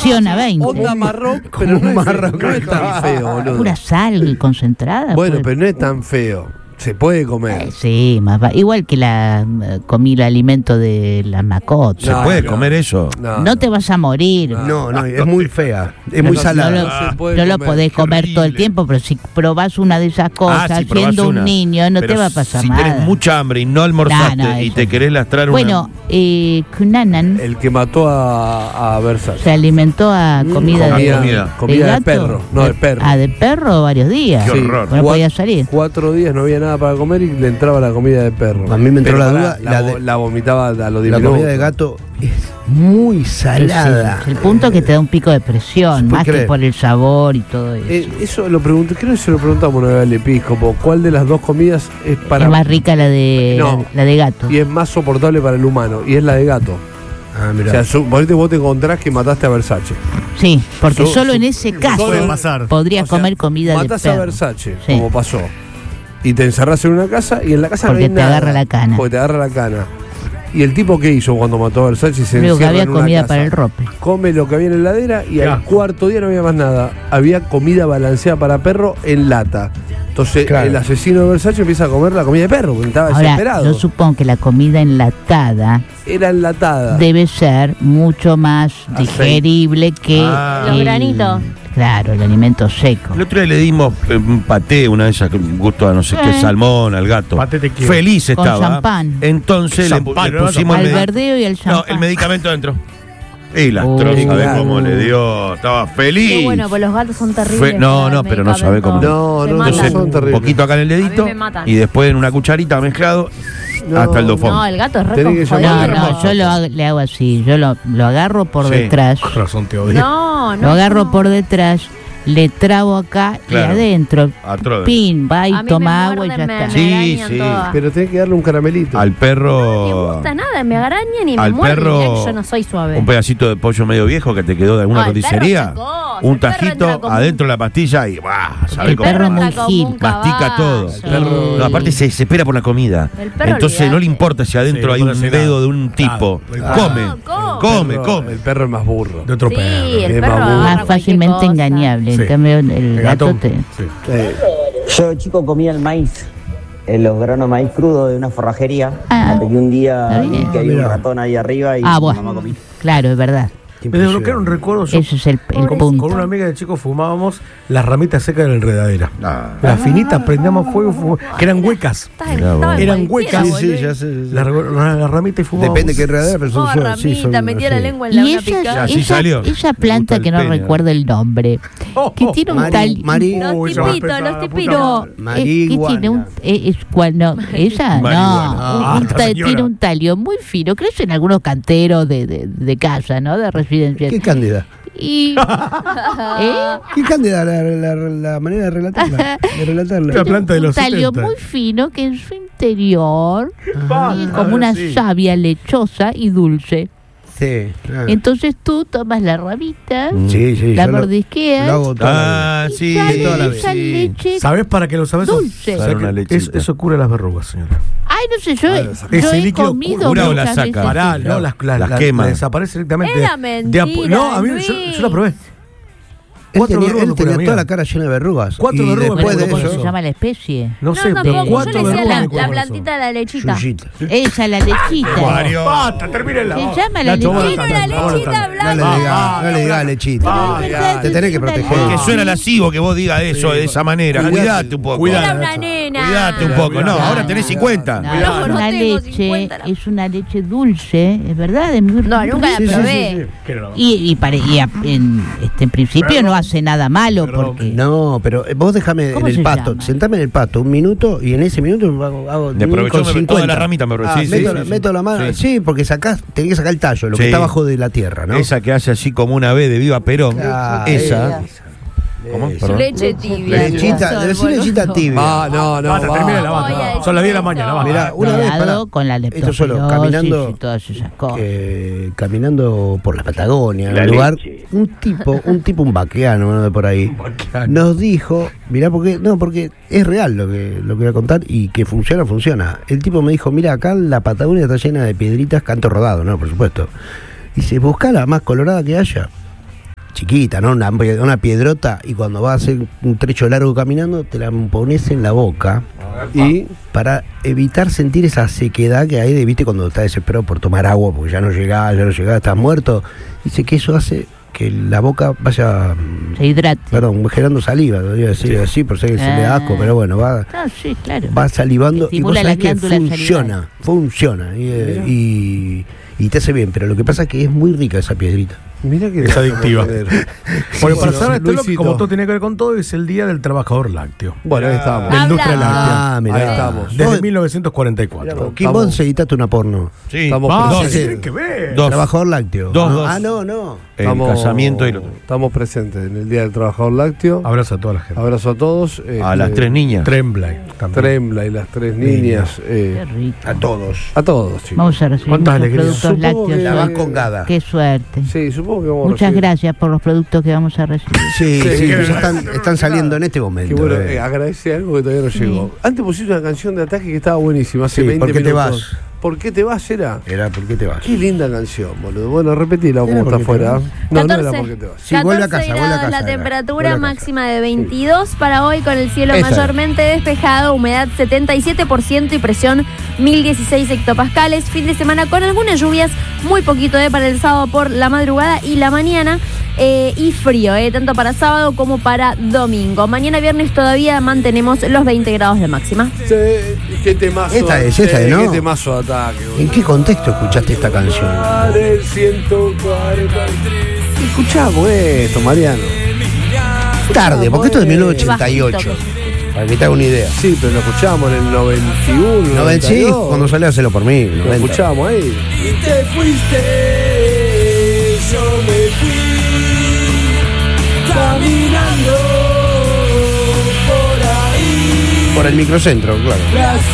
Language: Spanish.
presión a 20. Onda marrón, pero no es tan feo, boludo. Pura sal concentrada. Bueno, pero no es tan feo. Se puede comer. Sí, igual que la comida, el alimento de las mascotas. ¿Se puede comer eso? No te vas a morir. No, es muy fea. Es muy salada. No lo podés comer todo el tiempo, pero si probás una de esas cosas, si probás siendo un una. niño, no Pero te va a pasar si nada. tenés mucha hambre y no almorzaste No, y eso te querés lastrar Bueno, Cunanan El que mató a Versace. se alimentó a comida de perro. No, de perro. De perro varios días. Qué horror. No podía salir. 4 días no había nada para comer y le entraba la comida de perro. A mí me entró Pero la duda. la vomitaba a lo La diminuto. comida de gato es muy salada. Sí, el punto es que te da un pico de presión, más que creer. por el sabor y todo eso. Eso lo pregunté, creo que se lo preguntamos una vez al episcopo. ¿Cuál de las dos comidas es para Es más rica la de gato. y es más soportable para el humano? Y es la de gato. Ah, mirá. O sea, vos te encontrás que mataste a Versace. Sí, porque solo en ese caso puede pasar. podrías comer comida de Matás a perro. Versace, Sí. como pasó. Y te encerrás en una casa y en la casa Porque no hay te nada. agarra la cana. Porque te agarra la cana. ¿Y el tipo qué hizo cuando mató a Versace? Se Creo que encierra había en una comida casa. para el rope. Come lo que había en la heladera y al cuarto día no había más nada. Había comida balanceada para perro en lata. Entonces Claro. el asesino de Versace empieza a comer la comida de perro, porque estaba Ahora, desesperado. yo supongo que la comida enlatada Era enlatada. debe ser mucho más digerible que Los granitos. Claro, el alimento seco. El otro día le dimos un paté, una de esas, un gusto a no sé qué, salmón, al gato. Paté te quiero. Feliz Con estaba. champán. Entonces le pusimos Al verdeo y al champán. el medicamento dentro. Y las Oh, trozas de claro. cómo le dio. Estaba feliz. Qué bueno, pues los gatos son terribles. No, pero no sabe cómo. No, Se no, matan. Entonces, son un terribles. poquito acá en el dedito A mí me matan. y después en una cucharita mezclado hasta el dofón. No, el gato es re Tenés que jodido. No, yo le hago así. Yo lo agarro por Sí. detrás. Con razón te odio. No, Lo agarro por detrás, le trabo acá Claro. y adentro. Adentro. Pin, va y A mí toma me agua y ya muerden, está. Sí, arañan sí. todas. Pero tenés que darle un caramelito. Al No me perro. gusta nada, me arañan y me Al muerden. perro, Mirá que yo no soy suave. un pedacito de pollo medio viejo que te quedó de alguna No, el perro roticería. otra cosa, Un el perro entra tajito como adentro de la pastilla y ¡buah! ¿Sabe El cómo? perro muy entra como gil. un Mastica caballo. todo. Sí. No, aparte se desespera por la comida. El perro, Entonces no le olvidate. importa si adentro Sí, hay no un hace dedo nada. de un tipo. Claro. Come. El perro es más burro. De otro Sí, perro. el Es perro más agarra Más cualquier fácilmente cosa. engañable. Sí. En cambio, el gato te. Sí. Yo de chico comía el maíz, los granos de maíz crudo de una forrajería. Ah, hasta que un día está vi bien. que había un Mirá. ratón ahí arriba y Ah, mi mamá bueno. comí. Claro, es verdad. Me desbloquearon recuerdos. Yo Ese es el con punto. una amiga de chico fumábamos las ramitas secas de la enredadera. Ah. Las finitas prendíamos fuego, que eran huecas. Estaba en Eran cualquiera, huecas. boludo. ya sé. Las ramitas y fumábamos. Depende de qué enredadera, pero Oh, son ramita, metía la sí. lengua en la Y una picada. Así salió. esa Me planta gusta que el no pene. recuerdo el nombre, que tiene un tal... Mari, Los Uy, se va a tipitos, empezar los la tipitos. No, que tiene un... es cuando... Esa, Marihuana. no. Basta, señora. Tiene un tallo muy fino. Crece en algunos canteros de casa, ¿no? De residencia. ¿Qué cándida? Y... ¿Eh? ¿Qué cándida la manera de relatarla? La planta de un los tallo 70. muy fino que en su interior Ah, tiene como una sí. savia lechosa y dulce. Sí. Entonces tú tomas la ramita, Sí, la yo lo mordisqueas, hago toda la Ah, vida. sí. sale toda la esa vida. leche. ¿Sabés para qué lo sabés? Dulce. ¿Sabés Una que lechita. eso cura las verrugas, señora. Ay, no sé, yo Ese he líquido comido cura o la muchas saca. veces Pará, eso. no, las quema. desaparece directamente. Era mentira, No, a mí Luis. yo la probé. Él 4 tenía, verrugas él me cura, tenía amiga. toda la cara llena de verrugas. 4 y verrugas me después de cura con ¿Cómo eso, se llama la especie? No sé, No, pero tampoco. Yo 4 le decía verrugas me la cura con eso. plantita de la lechita. Yuyita. Esa, la lechita. Mario. Basta, termínenla. Se llama la Nacho, lechita. basta, La basta, lechita basta. blanca. No le digas lechita. Te tenés que proteger. Porque suena lascivo que vos digas eso de esa manera. Cuidate un poco. Cuidate. Era una nena. Cuidate un poco. No, ahora tenés 50. No, Cuidado. es No una tengo leche, 50. es una leche dulce, es verdad, es muy No, nunca la rica. probé. En principio no hace nada malo porque No, pero vos déjame ¿Cómo en el se pasto, llama? sentame en el pasto un minuto y en ese minuto hago Le aprovechó, con me- toda la ramita me aprovechó. Sí, meto, sí, sí. meto la mano, Sí. sí, porque tenés que sacar el tallo, lo que Sí. está abajo de la tierra, ¿no? Esa que hace así como una B de Viva Perón. Ah, Esa. ¿Cómo? Esa. Perdón. Leche tibia. Lechita, Sos, debe ser lechita boludo. tibia. No, Basta, termina la Voy a basta. decir Son las 10 de la mañana, eso. basta. Mirá, una vez cuidado pará, con la esto solo, leptospirosis y todas esas cosas. caminando por la Patagonia, en un lugar, un vaqueano, ¿no? De por ahí, nos dijo, mirá, porque es real lo que voy a contar y que funciona. El tipo me dijo, mira, acá la Patagonia está llena de piedritas, canto rodado, ¿no? Por supuesto. Dice, buscá la más colorada que haya. chiquita, ¿no? Una piedrota, y cuando vas a hacer un trecho largo caminando, te la pones en la boca. Y para evitar sentir esa sequedad que hay de, viste, cuando estás desesperado por tomar agua, porque ya no llegás, estás muerto. Dice que eso hace que la boca vaya, se hidrate. perdón, generando saliva, debería decir así, por ser que se le da asco, pero bueno, va, Sí, claro. va salivando y vos Estimula sabés las que glándulas funciona y te hace bien, pero lo que pasa es que es muy rica esa piedrita. mira que Es adictiva. Porque para saber esto, Luisito. como todo tiene que ver con todo, es el Día del Trabajador Lácteo. Bueno, ahí estamos. De la industria láctea. mirá. Ahí estamos. Desde 1944. ¿Quién vos editaste una porno? Sí. Estamos Vamos, presentes. ¿qué tiene que ver? Dos. Trabajador lácteo. Dos. Ah, no. El casamiento y lo otro. Estamos presentes en el Día del Trabajador Lácteo. Abrazo a toda la gente. Abrazo a todos. A las 3 niñas. Tremblay también. Trembla y las 3 niñas. Qué rico. A todos. A todos, chicos. Vamos a recibir ¿Cuántas muchos alegrías? productos Supongo lácteos. que- La Eh, vas con Gada. Qué suerte. Sí, supongo que vamos a Muchas recibir. gracias por los productos que vamos a recibir. Sí, Sí, ya que- están saliendo en este Qué momento. bueno, agradece algo que todavía no llegó. Antes pusiste una canción de Ataque que estaba buenísima, hace Sí, 20 ¿por qué te minutos. vas? ¿Por qué te vas? Era. Era, ¿por qué te vas? Qué linda canción, boludo. Bueno, repetila como Era está ¿Por qué te afuera. vas? No, no 14. era porque te vas. Sí, vuelve a casa, 14 vuelve a grados casa, la era. temperatura, Vuelve a casa. máxima de 22 para hoy, con el cielo Esa es. mayormente despejado, humedad 77% y presión 1016 hectopascales. Fin de semana con algunas lluvias, muy poquito para el sábado por la madrugada y la mañana, y frío, tanto para sábado como para domingo. Mañana viernes todavía mantenemos los 20 grados de máxima. Sí, qué temazo. Esta es, sí, ¿no? Qué temazo de Ataque, boludo. ¿En qué contexto escuchaste esta canción? El 143. Escuchamos esto, Mariano. Tarde, porque esto es de Bajito 1988. que Para que te haga una idea. Sí, pero lo escuchábamos en el 91. Sí, 92. cuando salió Hacelo por mí. Lo 90. escuchamos ahí. Y te fuiste, yo me fui caminando por ahí. Por el microcentro, claro. La